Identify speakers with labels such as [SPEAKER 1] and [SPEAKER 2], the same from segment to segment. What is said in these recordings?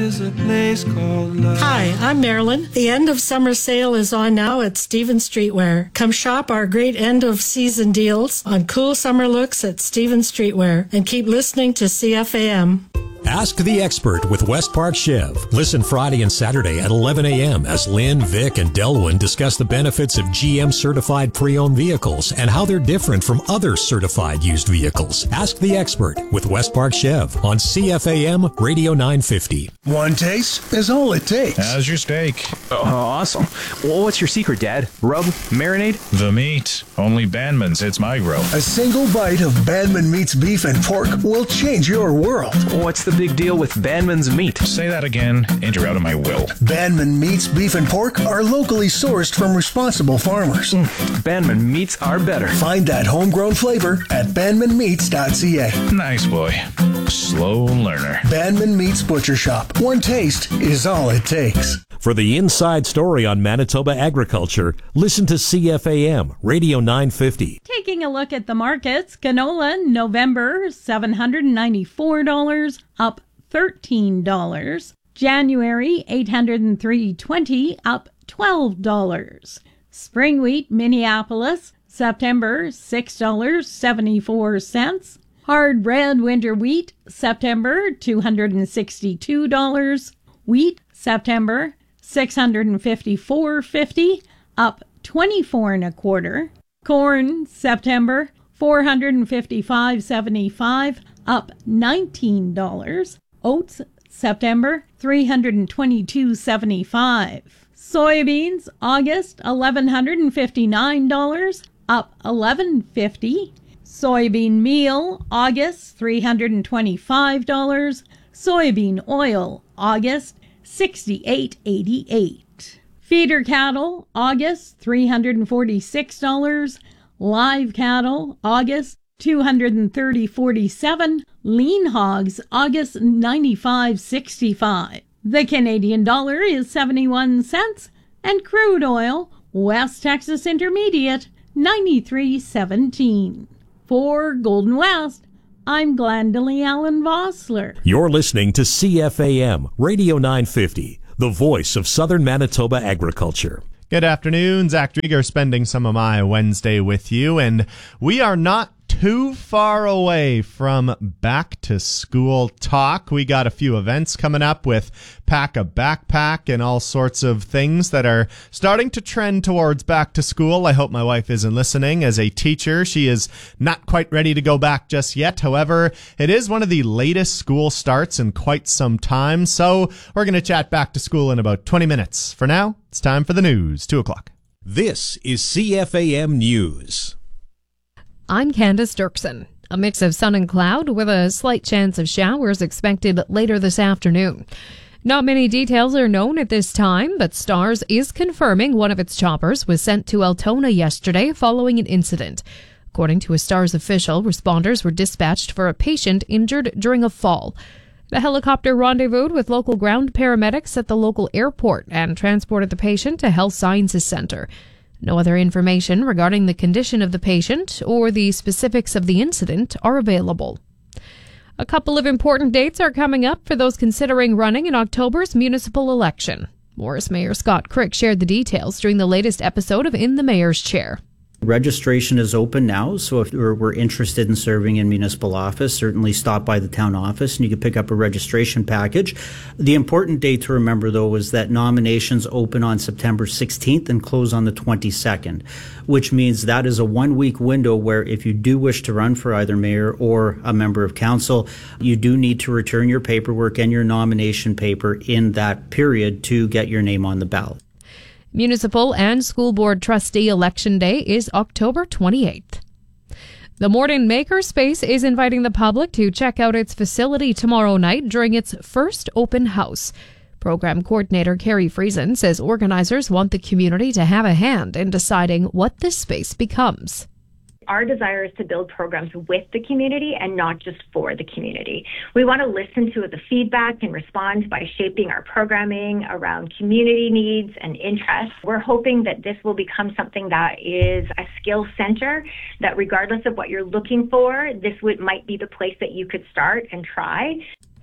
[SPEAKER 1] Hi, I'm Marilyn. The end of summer sale is on now at Stevens Streetwear. Come shop our great end of season deals on cool summer looks at Stevens Streetwear and keep listening to CFAM.
[SPEAKER 2] Ask the Expert with West Park Chev. Listen Friday and Saturday at 11 a.m. as Lynn, Vic, and Delwyn discuss the benefits of GM certified pre-owned vehicles and how they're different from other certified used vehicles. Ask the Expert with West Park Chev on CFAM Radio 950.
[SPEAKER 3] One taste is all it takes.
[SPEAKER 4] How's your steak?
[SPEAKER 5] Oh, awesome. Well, what's your secret, Dad? Rub? Marinade?
[SPEAKER 4] The meat. Only Bandman's hits my grill.
[SPEAKER 3] A single bite of Bandman Meat's beef and pork will change your world.
[SPEAKER 5] What's the big deal with Bandman's meat?
[SPEAKER 4] Say that again, and you're out of my will.
[SPEAKER 3] Bandman Meat's beef and pork are locally sourced from responsible farmers.
[SPEAKER 5] Bandman Meats are better.
[SPEAKER 3] Find that homegrown flavor at bandmanmeats.ca.
[SPEAKER 4] Nice boy. Slow learner.
[SPEAKER 3] Bandman Meats Butcher Shop. One taste is all it takes.
[SPEAKER 2] For the inside story on Manitoba agriculture, listen to CFAM Radio 950.
[SPEAKER 6] Taking a look at the markets, canola November $794, up $13. January $803.20, up $12. Spring wheat Minneapolis September $6.74. Hard red winter wheat September $262. Wheat September $654.50, up 24 1/4. Corn September $455.75, up $19. Oats September $322.75. Soybeans August $1,159, up $11.50. Soybean meal August $325. Soybean oil August $68.88. Feeder cattle August $346. Live cattle August $230.47. Lean hogs August $95.65. The Canadian dollar is 71 cents, and crude oil West Texas Intermediate 93.17. For Golden West, I'm Glendalee Allen Vossler.
[SPEAKER 2] You're listening to CFAM Radio 950, the voice of Southern Manitoba agriculture.
[SPEAKER 7] Good afternoon. Zach Drieger spending some of my Wednesday with you, and we are not too far away from back to school talk. We got a few events coming up with Pack a Backpack and all sorts of things that are starting to trend towards back to school. I hope my wife isn't listening. As a teacher, she is not quite ready to go back just yet. However, it is one of the latest school starts in quite some time. So we're going to chat back to school in about 20 minutes. For now, it's time for the news, 2 o'clock.
[SPEAKER 2] This is CFAM News.
[SPEAKER 8] I'm Candace Dirksen. A mix of sun and cloud with a slight chance of showers expected later this afternoon. Not many details are known at this time, but STARS is confirming one of its choppers was sent to Altona yesterday following an incident. According to a STARS official, responders were dispatched for a patient injured during a fall. The helicopter rendezvoused with local ground paramedics at the local airport and transported the patient to Health Sciences Centre. No other information regarding the condition of the patient or the specifics of the incident are available. A couple of important dates are coming up for those considering running in October's municipal election. Morris Mayor Scott Crick shared the details during the latest episode of In the Mayor's Chair.
[SPEAKER 9] Registration is open now, so if we're interested in serving in municipal office, certainly stop by the town office and you can pick up a registration package. The important date to remember, though, is that nominations open on September 16th and close on the 22nd, which means that is a one-week window where if you do wish to run for either mayor or a member of council, you do need to return your paperwork and your nomination paper in that period to get your name on the ballot.
[SPEAKER 8] Municipal and School Board Trustee Election Day is October 28th. The Morden Makerspace is inviting the public to check out its facility tomorrow night during its first open house. Program coordinator Carrie Friesen says organizers want the community to have a hand in deciding what this space becomes.
[SPEAKER 10] Our desire is to build programs with the community and not just for the community. We want to listen to the feedback and respond by shaping our programming around community needs and interests. We're hoping that this will become something that is a skill center, that regardless of what you're looking for, this might be the place that you could start and try.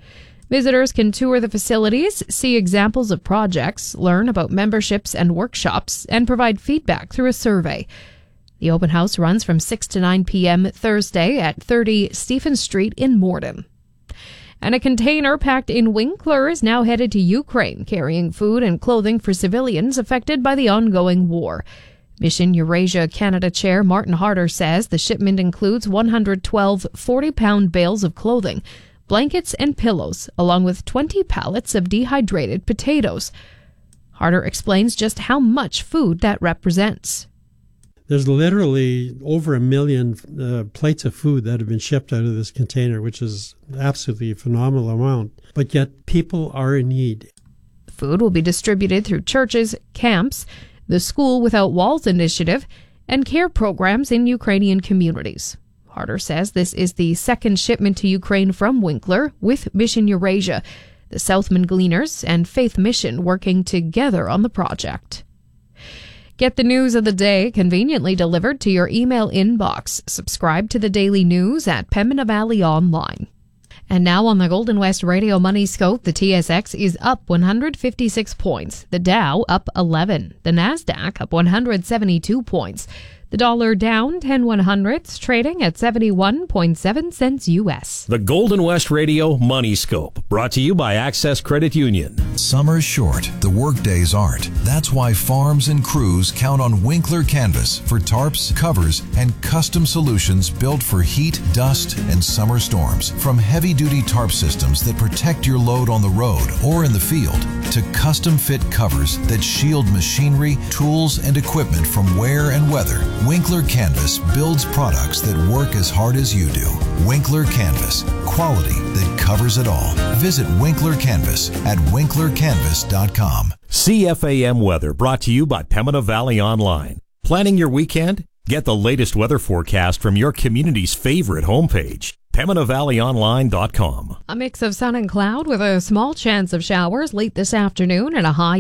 [SPEAKER 8] Visitors can tour the facilities, see examples of projects, learn about memberships and workshops, and provide feedback through a survey. The open house runs from 6 to 9 p.m. Thursday at 30 Stephen Street in Morden. And a container packed in Winkler is now headed to Ukraine, carrying food and clothing for civilians affected by the ongoing war. Mission Eurasia Canada Chair Martin Harder says the shipment includes 112 40-pound bales of clothing, blankets and pillows, along with 20 pallets of dehydrated potatoes. Harder explains just how much food that represents.
[SPEAKER 11] There's literally over 1 million plates of food that have been shipped out of this container, which is absolutely a phenomenal amount. But yet people are in need.
[SPEAKER 8] Food will be distributed through churches, camps, the School Without Walls initiative, and care programs in Ukrainian communities. Harder says this is the second shipment to Ukraine from Winkler with Mission Eurasia, the Southman Gleaners, and Faith Mission working together on the project. Get the news of the day conveniently delivered to your email inbox. Subscribe to the daily news at Pembina Valley Online. And now on the Golden West Radio Money Scope, the TSX is up 156 points. The Dow up 11. The Nasdaq up 172 points. The dollar down 10/100ths, trading at 71.7 cents U.S.
[SPEAKER 2] The Golden West Radio Money Scope, brought to you by Access Credit Union.
[SPEAKER 12] Summer's short, the workdays aren't. That's why farms and crews count on Winkler Canvas for tarps, covers, and custom solutions built for heat, dust, and summer storms. From heavy-duty tarp systems that protect your load on the road or in the field, to custom-fit covers that shield machinery, tools, and equipment from wear and weather, Winkler Canvas builds products that work as hard as you do. Winkler Canvas, quality that covers it all. Visit Winkler Canvas at winklercanvas.com.
[SPEAKER 2] CFAM weather brought to you by Pembina Valley Online. Planning your weekend? Get the latest weather forecast from your community's favorite homepage, PembinaValleyOnline.com.
[SPEAKER 8] A mix of sun and cloud with a small chance of showers late this afternoon and a high